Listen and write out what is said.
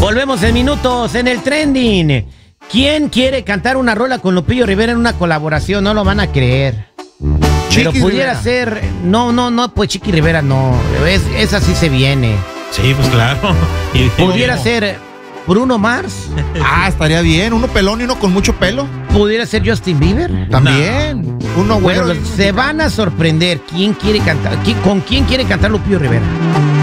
Volvemos en minutos en el trending. ¿Quién quiere cantar una rola con Lupillo Rivera en una colaboración? No lo van a creer. Pero Chiqui pudiera Rivera. ser. No, pues Chiqui Rivera no. Esa sí se viene. Sí, pues claro. Pudiera ser Bruno Mars. Estaría bien. Uno pelón y uno con mucho pelo. Pudiera ser Justin Bieber. También. Uno Bueno, güero. se van a sorprender. ¿Quién quiere cantar? ¿Con quién quiere cantar Lupillo Rivera?